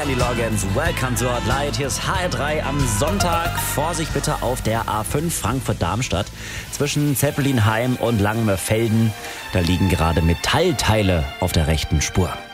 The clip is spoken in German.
Kenny Loggins, Welcome to Hot Light. Hier ist HR3 am Sonntag. Vorsicht bitte auf der A5 Frankfurt-Darmstadt zwischen Zeppelinheim und Langenmörfelden. Da liegen gerade Metallteile auf der rechten Spur.